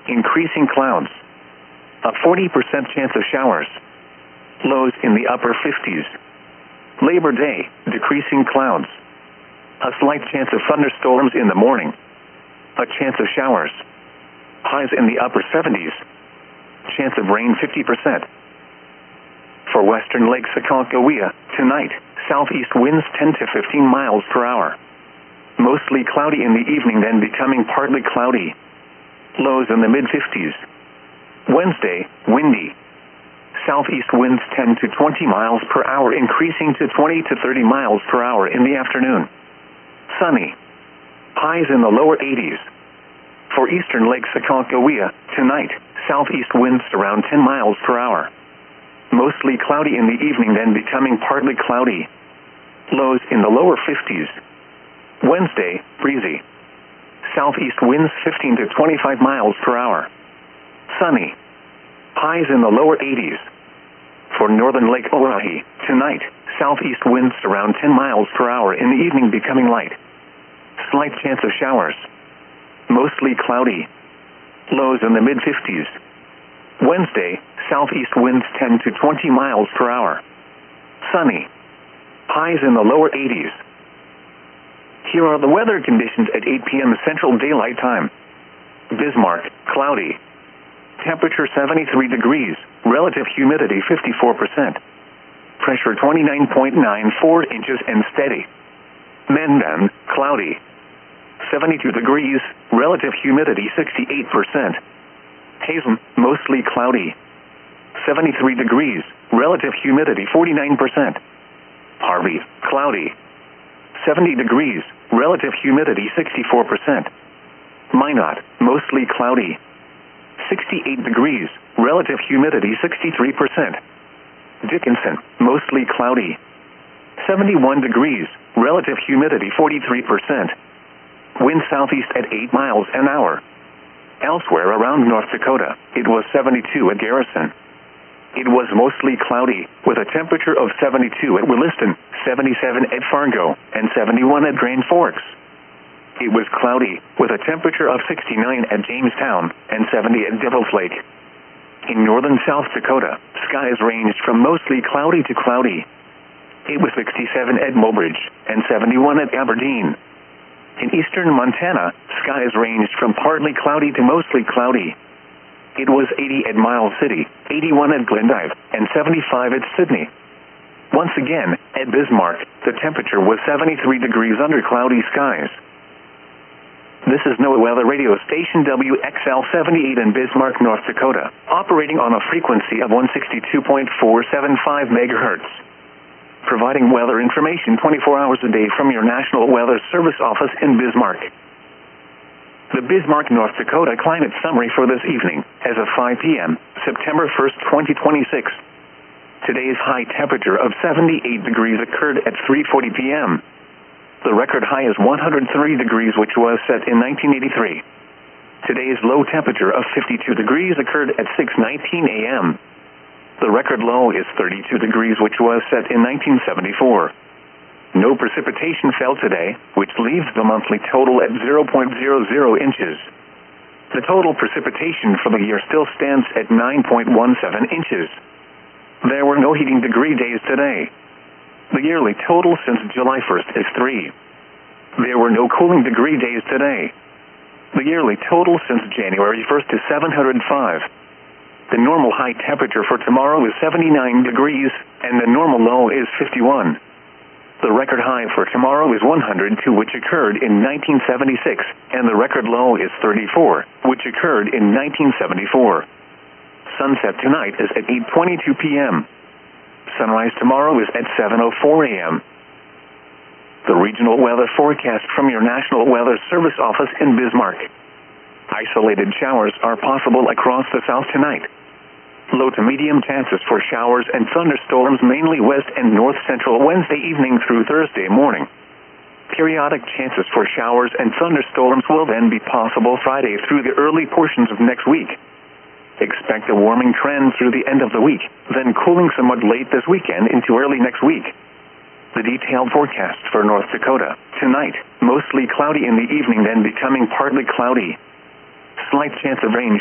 increasing clouds. A 40% chance of showers. Lows in the upper 50s. Labor Day, decreasing clouds. A slight chance of thunderstorms in the morning. A chance of showers. Highs in the upper 70s. Chance of rain 50%. For western Lake Aconcagua, tonight, southeast winds 10 to 15 miles per hour. Mostly cloudy in the evening, then becoming partly cloudy. Lows in the mid-50s. Wednesday, windy. Southeast winds 10 to 20 miles per hour, increasing to 20 to 30 miles per hour in the afternoon. Sunny. Highs in the lower 80s. For eastern Lake Aconcagua, tonight, southeast winds around 10 miles per hour. Mostly cloudy in the evening, then becoming partly cloudy. Lows in the lower 50s. Wednesday, breezy. Southeast winds 15 to 25 miles per hour. Sunny. Highs in the lower 80s. For northern Lake Oahe, tonight, southeast winds around 10 miles per hour, in the evening becoming light. Slight chance of showers. Mostly cloudy. Lows in the mid-50s. Wednesday, southeast winds 10 to 20 miles per hour. Sunny. Highs in the lower 80s. Here are the weather conditions at 8 p.m. Central Daylight Time. Bismarck, cloudy. Temperature 73 degrees, relative humidity 54%. Pressure 29.94 inches and steady. Mendon, cloudy. 72 degrees, relative humidity 68%. Hazen, mostly cloudy. 73 degrees, relative humidity 49%. Harvey, cloudy. 70 degrees, relative humidity 64%. Minot, mostly cloudy. 68 degrees, relative humidity 63%. Dickinson, mostly cloudy. 71 degrees, relative humidity 43%. Wind southeast at 8 miles an hour. Elsewhere around North Dakota, it was 72 at Garrison. It was mostly cloudy, with a temperature of 72 at Williston, 77 at Fargo, and 71 at Grand Forks. It was cloudy, with a temperature of 69 at Jamestown, and 70 at Devil's Lake. In northern South Dakota, skies ranged from mostly cloudy to cloudy. It was 67 at Mobridge, and 71 at Aberdeen. In eastern Montana, skies ranged from partly cloudy to mostly cloudy. It was 80 at Miles City, 81 at Glendive, and 75 at Sydney. Once again, at Bismarck, the temperature was 73 degrees under cloudy skies. This is NOAA Weather Radio Station WXL-78 in Bismarck, North Dakota, operating on a frequency of 162.475 megahertz. Providing weather information 24 hours a day from your National Weather Service office in Bismarck. The Bismarck, North Dakota climate summary for this evening, as of 5 p.m., September 1st, 2026. Today's high temperature of 78 degrees occurred at 3:40 p.m. The record high is 103 degrees, which was set in 1983. Today's low temperature of 52 degrees occurred at 6:19 a.m. The record low is 32 degrees, which was set in 1974. No precipitation fell today, which leaves the monthly total at 0.00 inches. The total precipitation for the year still stands at 9.17 inches. There were no heating degree days today. The yearly total since July 1st is 3. There were no cooling degree days today. The yearly total since January 1st is 705. The normal high temperature for tomorrow is 79 degrees, and the normal low is 51. The record high for tomorrow is 102, which occurred in 1976, and the record low is 34, which occurred in 1974. Sunset tonight is at 8:22 p.m. Sunrise tomorrow is at 7:04 a.m. The regional weather forecast from your National Weather Service office in Bismarck. Isolated showers are possible across the south tonight. Low to medium chances for showers and thunderstorms mainly west and north central Wednesday evening through Thursday morning. Periodic chances for showers and thunderstorms will then be possible Friday through the early portions of next week. Expect a warming trend through the end of the week, then cooling somewhat late this weekend into early next week. The detailed forecast for North Dakota. Tonight, mostly cloudy in the evening, then becoming partly cloudy. Slight chance of rain